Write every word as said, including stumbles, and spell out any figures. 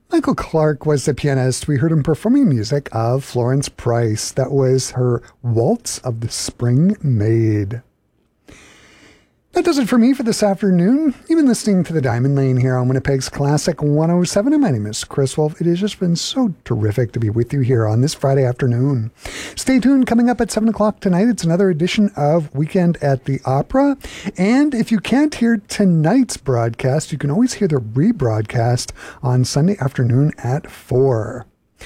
Michael Clark was the pianist. We heard him performing music of Florence Price. That was her Waltz of the Spring Maid. That does it for me for this afternoon. You've been listening to The Diamond Lane here on Winnipeg's Classic one oh seven, and my name is Chris Wolf. It has just been so terrific to be with you here on this Friday afternoon. Stay tuned. Coming up at seven o'clock tonight, it's another edition of Weekend at the Opera. And if you can't hear tonight's broadcast, you can always hear the rebroadcast on Sunday afternoon at four.